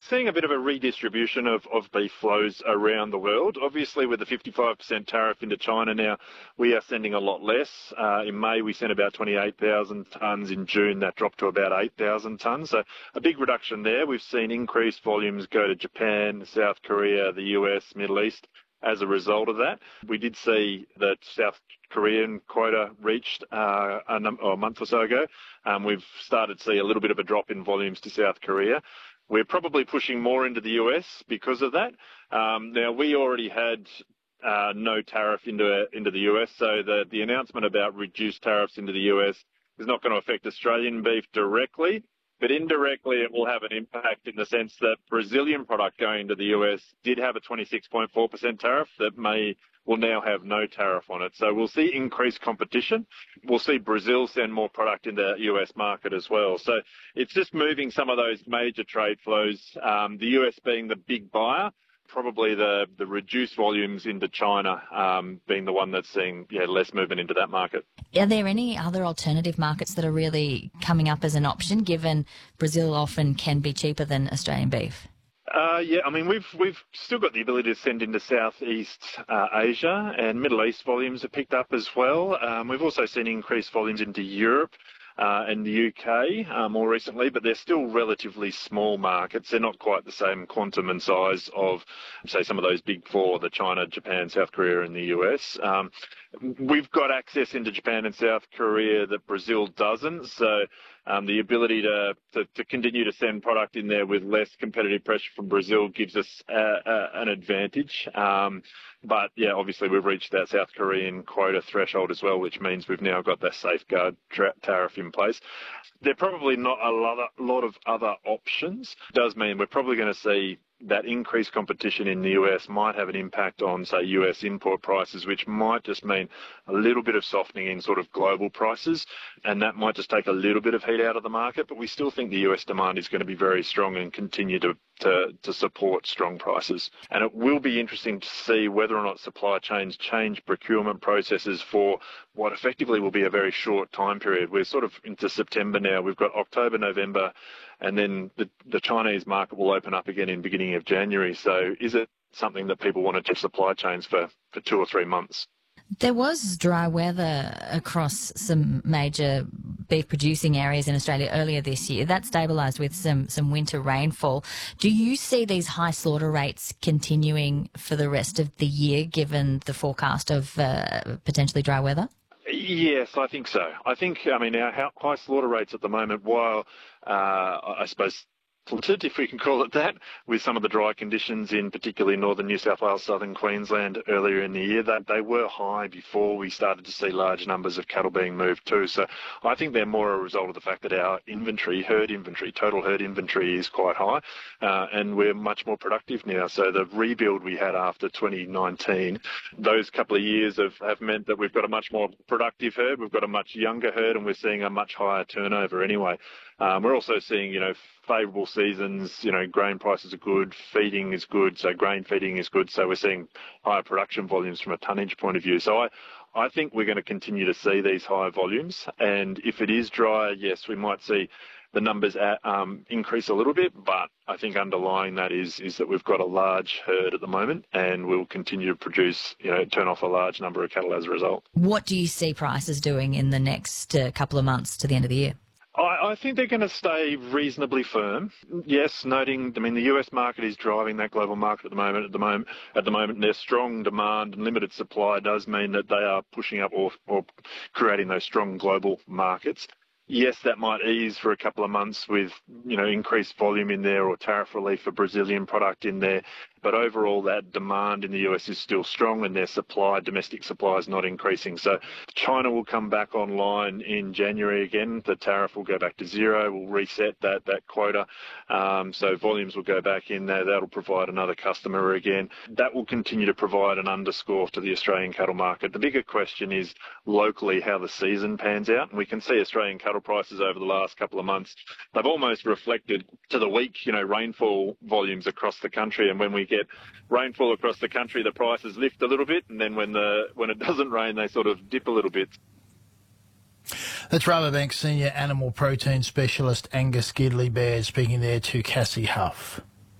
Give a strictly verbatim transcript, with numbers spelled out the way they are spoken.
seeing a bit of a redistribution of, of beef flows around the world. Obviously, with the fifty-five percent tariff into China now, we are sending a lot less. Uh, in May, we sent about twenty-eight thousand tonnes. In June, that dropped to about eight thousand tonnes. So a big reduction there. We've seen increased volumes go to Japan, South Korea, the U S, Middle East as a result of that. We did see that South Korean quota reached uh, a, num- oh, a month or so ago. Um, we've started to see a little bit of a drop in volumes to South Korea. We're probably pushing more into the U S because of that. Um, now, we already had uh, no tariff into into the U S, so the, the announcement about reduced tariffs into the U S is not going to affect Australian beef directly, but indirectly it will have an impact in the sense that Brazilian product going to the U S did have a twenty-six point four percent tariff that may will now have no tariff on it. So we'll see increased competition. We'll see Brazil send more product in the U S market as well. So it's just moving some of those major trade flows, um, the U S being the big buyer, probably the, the reduced volumes into China um, being the one that's seeing yeah, less movement into that market. Are there any other alternative markets that are really coming up as an option, given Brazil often can be cheaper than Australian beef? Uh, yeah, I mean, we've we've still got the ability to send into Southeast uh, Asia, and Middle East volumes have picked up as well. Um, we've also seen increased volumes into Europe uh, and the U K uh, more recently, but they're still relatively small markets. They're not quite the same quantum and size of, say, some of those big four, the China, Japan, South Korea and the U S. Um, we've got access into Japan and South Korea that Brazil doesn't, so Um, the ability to, to, to continue to send product in there with less competitive pressure from Brazil gives us uh, uh, an advantage. Um, but, yeah, obviously we've reached that South Korean quota threshold as well, which means we've now got that safeguard tra- tariff in place. There are probably not a lot, of, lot of other options. It does mean we're probably going to see that increased competition in the U S might have an impact on, say, U S import prices, which might just mean a little bit of softening in sort of global prices, and that might just take a little bit of heat out of the market. But we still think the U S demand is going to be very strong and continue to, to, to support strong prices. And it will be interesting to see whether or not supply chains change procurement processes for what effectively will be a very short time period. We're sort of into September now. We've got October, November, and then the, the Chinese market will open up again in beginning of January. So is it something that people want to check supply chains for, for two or three months? There was dry weather across some major beef producing areas in Australia earlier this year. That stabilised with some, some winter rainfall. Do you see these high slaughter rates continuing for the rest of the year, given the forecast of uh, potentially dry weather? Yes, I think so. I think, I mean, our high slaughter rates at the moment, while uh, I suppose tilted, if we can call it that, with some of the dry conditions in particularly northern New South Wales, southern Queensland earlier in the year, that they were high before we started to see large numbers of cattle being moved too. So I think they're more a result of the fact that our inventory, herd inventory, total herd inventory is quite high, uh, and we're much more productive now. So the rebuild we had after twenty nineteen, those couple of years have, have meant that we've got a much more productive herd, we've got a much younger herd, and we're seeing a much higher turnover anyway. Um, we're also seeing, you know, favourable seasons, you know, grain prices are good, feeding is good, so grain feeding is good, so we're seeing higher production volumes from a tonnage point of view. So I, I think we're going to continue to see these high volumes, and if it is dry, yes, we might see the numbers at, um, increase a little bit, but I think underlying that is is that we've got a large herd at the moment, and we'll continue to produce, you know, turn off a large number of cattle as a result. What do you see prices doing in the next uh, couple of months to the end of the year? I, I think they're going to stay reasonably firm. Yes, noting, I mean, the U S market is driving that global market at the moment. At the moment, at the moment, their strong demand and limited supply does mean that they are pushing up or, or creating those strong global markets. Yes, that might ease for a couple of months with, you know, increased volume in there or tariff relief for Brazilian product in there. But overall, that demand in the U S is still strong, and their supply, domestic supply, is not increasing. So China will come back online in January again. The tariff will go back to zero. We'll reset that that quota. Um, so volumes will go back in there. That'll provide another customer again. That will continue to provide an underscore to the Australian cattle market. The bigger question is locally how the season pans out. And we can see Australian cattle prices over the last couple of months. They've almost reflected to the week, you know, rainfall volumes across the country. And when we get rainfall across the country, the prices lift a little bit, and then when the when it doesn't rain, they sort of dip a little bit. That's Rabobank Senior Animal Protein Specialist Angus Gidley-Baird speaking there to Cassie Huff.